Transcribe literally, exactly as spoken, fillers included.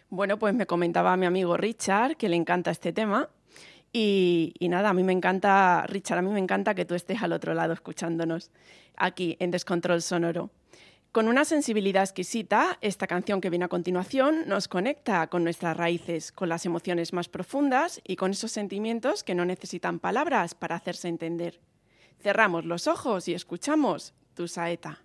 Bueno, pues me comentaba mi amigo Richard que le encanta este tema y, y nada, a mí me encanta, Richard, a mí me encanta que tú estés al otro lado escuchándonos aquí en Descontrol Sonoro. Con una sensibilidad exquisita, esta canción que viene a continuación nos conecta con nuestras raíces, con las emociones más profundas y con esos sentimientos que no necesitan palabras para hacerse entender. Cerramos los ojos y escuchamos Tu Saeta.